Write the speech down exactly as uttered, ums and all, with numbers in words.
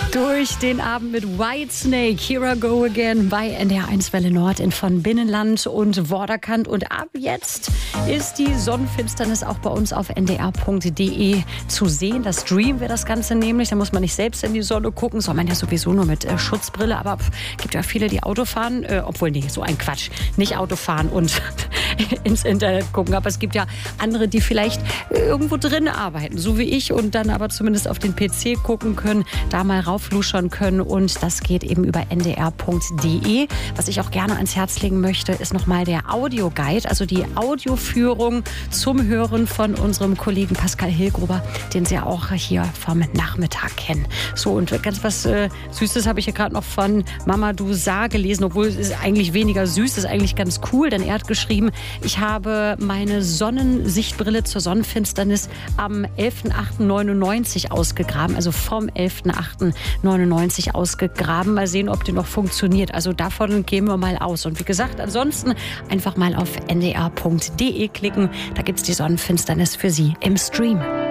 Durch den Abend mit Whitesnake, Here I Go Again bei N D R eins Welle Nord in von Binnenland und Vorderkant. Und ab jetzt ist die Sonnenfinsternis auch bei uns auf n d r punkt d e zu sehen. Da streamen wir das Ganze nämlich. Da muss man nicht selbst in die Sonne gucken, soll man ja sowieso nur mit äh, Schutzbrille. Aber pff, gibt ja viele, die Auto fahren, äh, obwohl, nee, so ein Quatsch. Nicht Auto fahren und ins Internet gucken. Aber es gibt ja andere, die vielleicht irgendwo drin arbeiten, so wie ich, und dann aber zumindest auf den P C gucken können, da mal raufluschern können, und das geht eben über n d r punkt d e. Was ich auch gerne ans Herz legen möchte, ist nochmal der Audioguide, also die Audioführung zum Hören von unserem Kollegen Pascal Hillgruber, den Sie auch hier vom Nachmittag kennen. So, und ganz was äh, Süßes habe ich hier gerade noch von Mama Du Sa gelesen, obwohl es ist eigentlich weniger süß, ist eigentlich ganz cool, denn er hat geschrieben, ich habe meine Sonnensichtbrille zur Sonnenfinsternis am elfter achter neunundneunzig ausgegraben, also vom elfter achter neunundneunzig ausgegraben. Mal sehen, ob die noch funktioniert. Also davon gehen wir mal aus. Und wie gesagt, ansonsten einfach mal auf n d r punkt d e klicken. Da gibt es die Sonnenfinsternis für Sie im Stream.